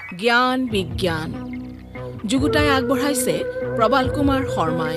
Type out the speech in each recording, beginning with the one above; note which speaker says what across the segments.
Speaker 1: জ্ঞান বিজ্ঞান যুগুতাই আগবঢ়াইছে প্ৰবাল কুমাৰ শৰ্মাই।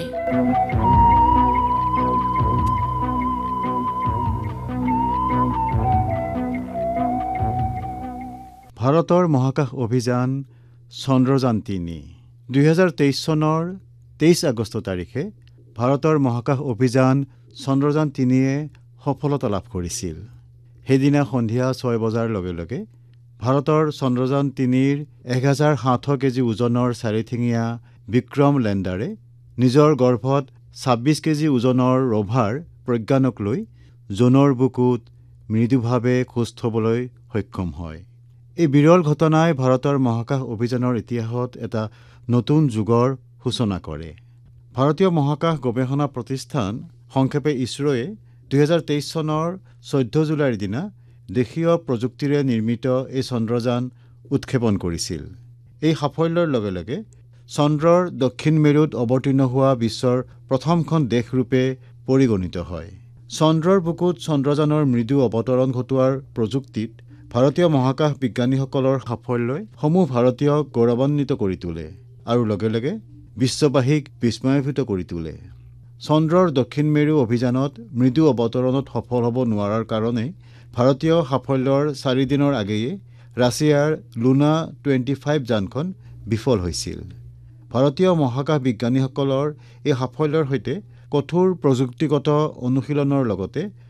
Speaker 2: ভাৰতৰ মহাকাশ অভিযান চন্দ্ৰযান-3 2023 চনৰ 23 আগষ্ট তাৰিখে ভাৰতৰ মহাকাশ অভিযান চন্দ্ৰযান-3য়ে সফলতা লাভ কৰিছিল। সেইদিনা সন্ধিয়া 6 বজাৰ লগে লগে ভাৰতৰ চন্দ্ৰযান-3ৰ 1007 কেজি ওজনৰ চাৰিঠেঙীয়া বিক্ৰম লেণ্ডাৰে নিজৰ গৰ্ভত 26 কেজি ওজনৰ ৰভাৰ প্ৰজ্ঞানক লৈ জোনৰ বুকুত মৃদুভাৱে খোজ থবলৈ সক্ষম হয়। এই বিৰল ঘটনাই ভাৰতৰ মহাকাশ অভিযানৰ ইতিহাসত এটা নতুন যুগৰ সূচনা কৰে। ভাৰতীয় মহাকাশ গৱেষণা প্ৰতিষ্ঠান সংক্ষেপে ইছৰোৱে 2023 চনৰ 14 জুলাইৰ দিনা দেশীয় প্ৰযুক্তিৰে নিৰ্মিত এই চন্দ্ৰযান উৎক্ষেপণ কৰিছিল। এই সাফল্যৰ লগে লগে চন্দ্ৰৰ দক্ষিণ মেৰুত অৱতীৰ্ণ হোৱা বিশ্বৰ প্ৰথমখন দেশৰূপে পৰিগণিত হয়। চন্দ্ৰৰ বুকুত চন্দ্ৰযানৰ মৃদু অৱতৰণ ঘটোৱাৰ প্ৰযুক্তিত ভাৰতীয় মহাকাশ বিজ্ঞানীসকলৰ সাফল্যই সমূহ ভাৰতীয়ক গৌৰৱান্বিত কৰি তোলে আৰু লগে লগে বিশ্ববাসীক বিস্ময়ান্বিত কৰি তোলে। চন্দ্ৰৰ দক্ষিণ মেৰু অভিযানত মৃদু অৱতৰণত সফল হ'ব নোৱাৰাৰ কাৰণে ভাৰতীয় সাফল্যৰ 4 দিনৰ আগেয়ে ৰাছিয়াৰ লুনা 25 যানখন বিফল হৈছিল। ভাৰতীয় মহাকাশ বিজ্ঞানীসকলৰ এই সাফল্যৰ সৈতে কঠোৰ প্ৰযুক্তিগত অনুশীলনৰ লগতে